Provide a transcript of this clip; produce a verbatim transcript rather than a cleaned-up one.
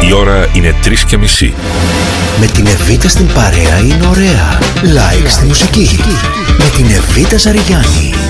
Η ώρα είναι τρεις και μισή. Με την Εβίτα στην παρέα είναι ωραία. Like στη μουσική. Με την Εβίτα Ζαριγιάννη.